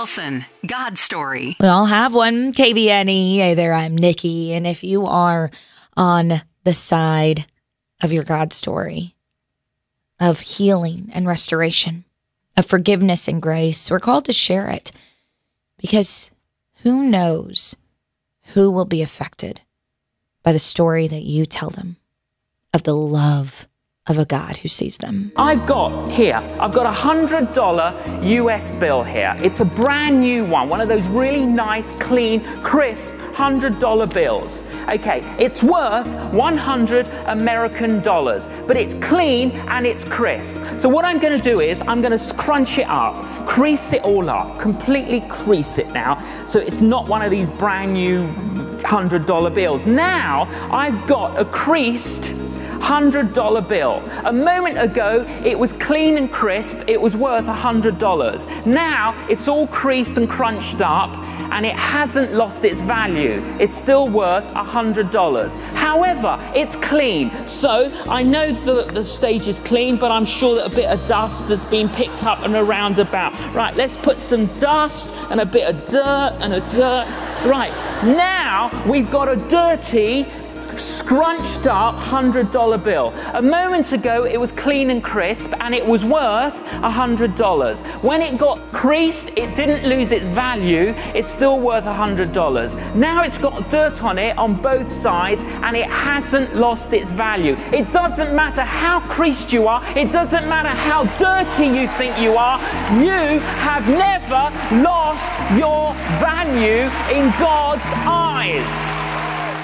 Wilson, God Story. We all have one. KVNE. Hey there, I'm Nikki. And if you are on the side of your God story, of healing and restoration, of forgiveness and grace, we're called to share it. Because who knows who will be affected by the story that you tell them of the love of a God who sees them. I've got a $100 US bill here. It's a brand new one of those really nice, clean, crisp $100 bills. Okay, it's worth 100 American dollars, but it's clean and it's crisp. So what I'm gonna do is I'm gonna crunch it up, crease it all up, completely crease it now, so it's not one of these brand new $100 bills. Now I've got a creased $100 bill. A moment ago, it was clean and crisp. It was worth $100. Now, it's all creased and crunched up, and it hasn't lost its value. It's still worth $100. However, it's clean. So, I know that the stage is clean, but I'm sure that a bit of dust has been picked up and around about. Right, let's put some dust and a bit of dirt and a dirt. Right, now we've got a dirty, scrunched up $100 bill. A moment ago it was clean and crisp and it was worth $100. When it got creased, it didn't lose its value. It's still worth $100. Now it's got dirt on it on both sides and it hasn't lost its value. It doesn't matter how creased you are. It doesn't matter how dirty you think you are. You have never lost your value in God's eyes.